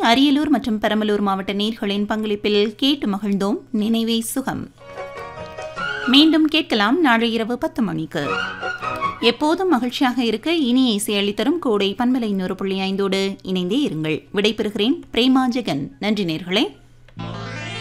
அரியலூர் மற்றும் பெரம்பலூர் மாவட்ட நேயர்களின் பங்களிப்பில் கேட்டு மகிழ்ந்தோம். நினைவே சுகம். மீண்டும் கேட்கலாம் நாளை இரவு 10 மணிக்கு. எப்போதும் மகிழ்ச்சியாக இருக்க இனிய இசை அளித்தரும் கோடை பண்பலை 100.5 இணைந்தே இருங்கள். விடைபெறுகிறேன் பிரேமா ஜெகன். நன்றி நேயர்களே.